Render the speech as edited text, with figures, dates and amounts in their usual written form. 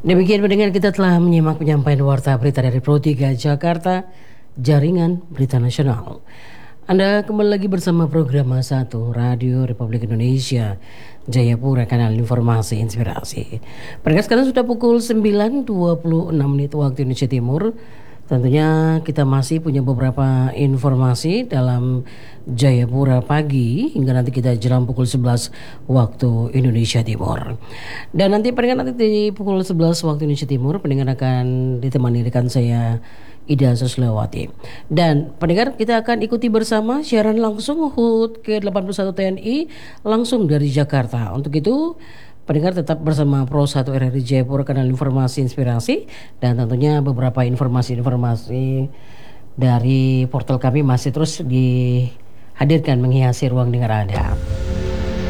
Demikian pendengar, kita telah menyimak penyampaian warta berita dari Pro 3 Jakarta, Jaringan Berita Nasional. Anda kembali lagi bersama program 1 Radio Republik Indonesia Jayapura, kanal informasi inspirasi. Pendengar, sekarang sudah pukul 9.26 waktu Indonesia Timur. Tentunya kita masih punya beberapa informasi dalam Jayapura pagi hingga nanti kita jelang pukul 11 waktu Indonesia Timur. Dan nanti pendengar, nanti di pukul 11 waktu Indonesia Timur pendengar akan ditemani rekan saya Ida Suslewati. Dan pendengar, kita akan ikuti bersama siaran langsung HUT ke-81 TNI langsung dari Jakarta. Untuk itu pendengar tetap bersama Pro 1 RRI Jayapura, kanal informasi inspirasi, dan tentunya beberapa informasi-informasi dari portal kami masih terus dihadirkan menghiasi ruang dengar Anda.